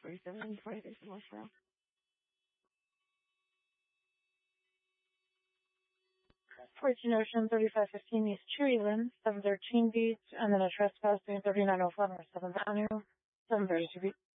47, 46 Northborough. 14 Ocean, 3515 East Cherryland, 713 Beach, and then a trespassing 3905 North 7th Avenue, 732 Beach.